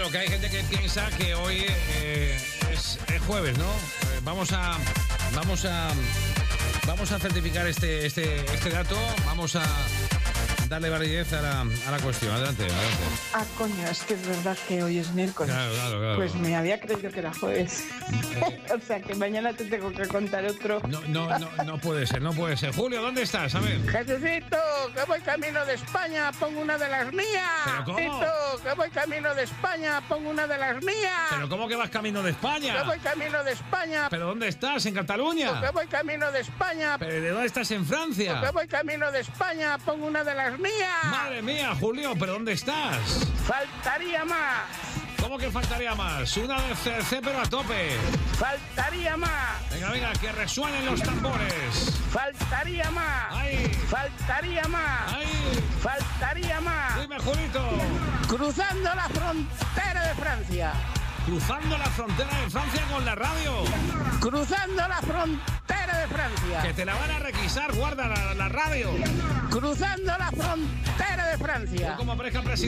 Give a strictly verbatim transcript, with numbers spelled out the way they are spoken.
Claro, que hay gente que piensa que hoy eh, es, es jueves, ¿no? Eh, vamos a... Vamos a... Vamos a certificar este, este, este dato. Vamos a darle validez a la, a la cuestión. Adelante, adelante. Ah, coño, es que es verdad que hoy es miércoles. Claro, claro, claro. Pues me había creído que era jueves. Eh, O sea, que mañana te tengo que contar otro. no, no, no, no puede ser, no puede ser. Julio, ¿dónde estás? A ver. Jesucito, que voy camino de España, pongo una de las mías. ¿Pero cómo? Jesucito, que voy camino de España, pongo una de las mías. ¿Pero cómo que vas camino de España? Que voy camino de España. ¿Pero dónde estás? ¿En Cataluña? Que voy camino de España. ¿Pero de dónde estás? ¿En Francia? Que voy camino de España, pongo una de las mías. Madre mía, Julio, ¿pero dónde estás? Faltaría más. ¿Cómo que faltaría más? Una de C C, pero a tope. Faltaría más. Venga, venga, que resuenen los tambores. Faltaría más. ¡Ay! Faltaría más. ¡Ay! Faltaría más. Dime, Julito. Cruzando la frontera de Francia. Cruzando la frontera de Francia con la radio. Cruzando la frontera de Francia. Que te la van a requisar, guarda la, la radio. Cruzando la frontera de Francia. Tú como pareja presidente.